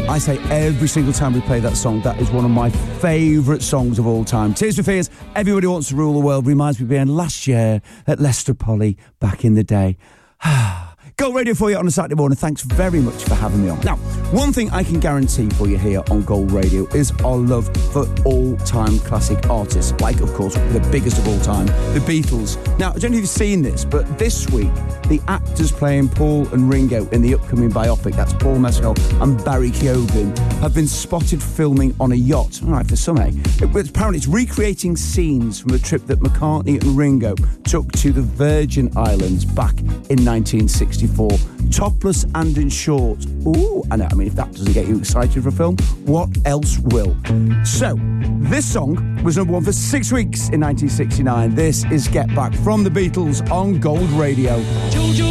I say every single time we play that song, that is one of my favourite songs of all time. Tears for Fears, Everybody Wants to Rule the World, reminds me of being last year at Leicester Poly back in the day. Gold Radio for you on a Saturday morning. Thanks very much for having me on. Now, one thing I can guarantee for you here on Gold Radio is our love for all-time classic artists, like, of course, the biggest of all time, the Beatles. Now, I don't know if you've seen this, but this week, the actors playing Paul and Ringo in the upcoming biopic, that's Paul Mescal and Barry Keoghan, have been spotted filming on a yacht. All right, for some, eh? Apparently, it's recreating scenes from a trip that McCartney and Ringo took to the Virgin Islands back in 1964. Topless and in shorts. Ooh, I know. I mean, if that doesn't get you excited for a film, what else will? So, this song was number one for 6 weeks in 1969. This is Get Back from the Beatles on Gold Radio.